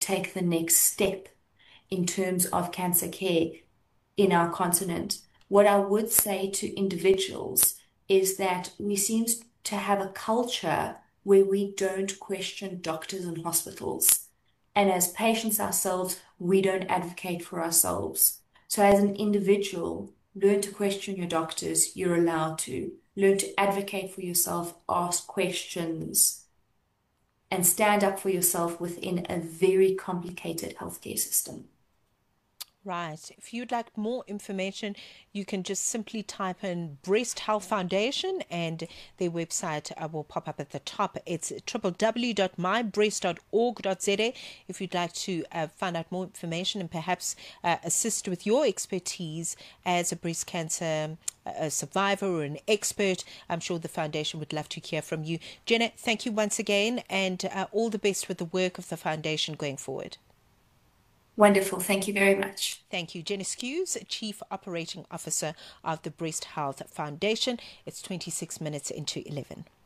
take the next step in terms of cancer care in our continent. What I would say to individuals is that we seem to have a culture where we don't question doctors and hospitals. And as patients ourselves, we don't advocate for ourselves. So as an individual, learn to question your doctors. You're allowed to. Learn to advocate for yourself, ask questions, and stand up for yourself within a very complicated healthcare system. Right. If you'd like more information, you can just simply type in Breast Health Foundation and their website will pop up at the top. It's www.mybreast.org.za if you'd like to find out more information and perhaps assist with your expertise as a breast cancer a survivor or an expert. I'm sure the foundation would love to hear from you. Jenna, thank you once again and all the best with the work of the foundation going forward. Wonderful. Thank you very much. Thank you. Jenna Skews, Chief Operating Officer of the Breast Health Foundation. It's 26 minutes into 11.